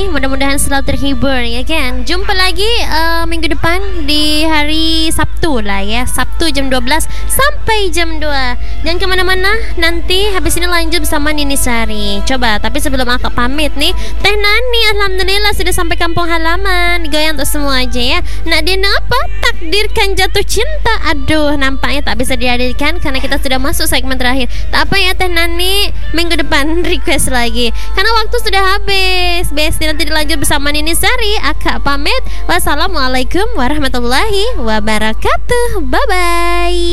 nih. Mudah-mudahan selalu terhibur ya kan. Jumpa lagi minggu depan di hari Sabtu lah ya. Sabtu jam 12 sampai jam 2. Jangan kemana-mana, nanti habis ini lanjut bersama Nini Sari. Coba, tapi sebelum akak pamit nih, Teh Nani alhamdulillah sudah sampai kampung halaman. Goyang untuk semua aja ya. Nak dia apa? Takdirkan jatuh cinta. Aduh, nampaknya tak bisa dihadirkan karena kita sudah masuk segmen terakhir. Tak apa ya Teh Nani, minggu depan request lagi karena waktu sudah habis. Besti nanti dilanjut bersama Nini Sari. Akak pamit. Wassalamualaikum warahmatullahi wabarakatuh. Bye bye.